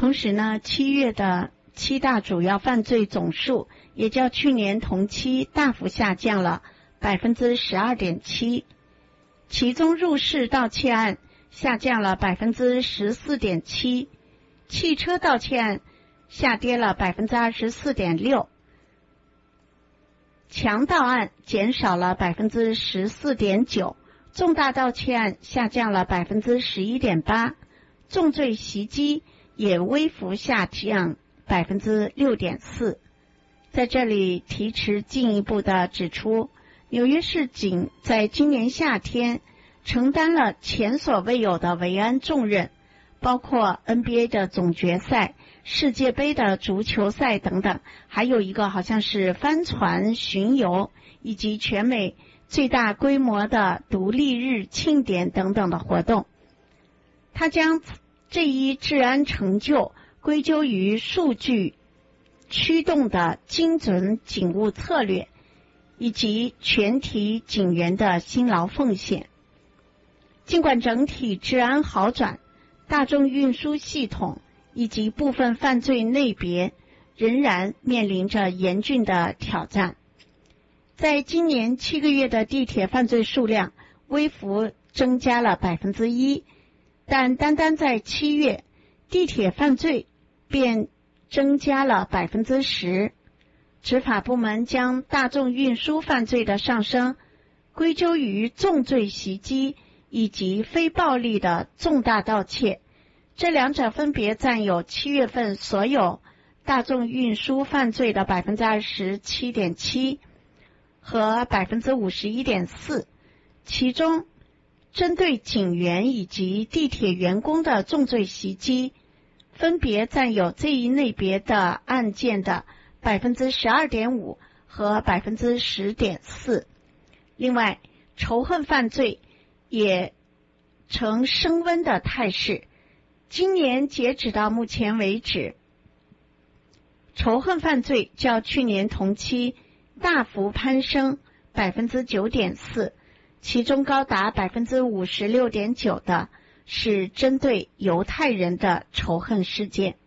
同时呢，7月的7大主要犯罪总数也较去年同期大幅下降了 12.7%， 其中入室盗窃案下降了 14.7%， 汽车盗窃案下跌了 24.6%， 强盗案减少了 14.9%， 重大盗窃案下降了 11.8%， 重罪袭击也微幅下降 6.4%。 在这里提词进一步的指出，纽约市警在今年夏天承担了前所未有的维安重任，包括 NBA 的总决赛、世界杯的足球赛等等，还有一个好像是帆船巡游，以及全美最大规模的独立日庆典等等的活动。他将这一治安成就归咎于数据驱动的精准警务策略，以及全体警员的辛劳奉献。尽管整体治安好转，大众运输系统以及部分犯罪类别仍然面临着严峻的挑战。在今年7个月的地铁犯罪数量微幅增加了 1%， 但单单在7月，地铁犯罪便增加了 10%。 执法部门将大众运输犯罪的上升归咎于重罪袭击以及非暴力的重大盗窃，这两者分别占有7月份所有大众运输犯罪的 27.7% 和 51.4%， 其中针对警员以及地铁员工的重罪袭击分别占有这一类别的案件的 12.5% 和 10.4%。 另外，仇恨犯罪也呈升温的态势。今年截止到目前为止，仇恨犯罪较去年同期大幅攀升 9.4%， 其中高达 56.9% 的是针对犹太人的仇恨事件。